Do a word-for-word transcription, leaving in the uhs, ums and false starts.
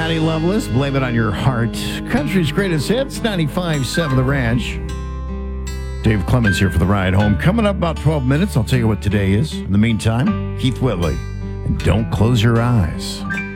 Donnie Loveless, Blame It on Your Heart. Country's greatest hits, ninety-five point seven The Ranch. Dave Clemens here for the ride home. Coming up about twelve minutes, I'll tell you what today is. In the meantime, Keith Whitley. And don't close your eyes.